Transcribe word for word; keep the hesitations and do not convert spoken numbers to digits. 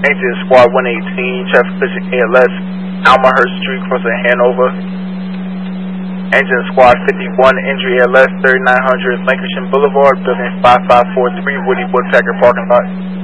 Engine Squad one eighteen, traffic collision A L S, Almahurst Street, crossing Hanover. Engine Squad fifty-one, injury A L S, thirty-nine hundred Lancashire Boulevard, building five five four three, Woody Woodpecker parking lot.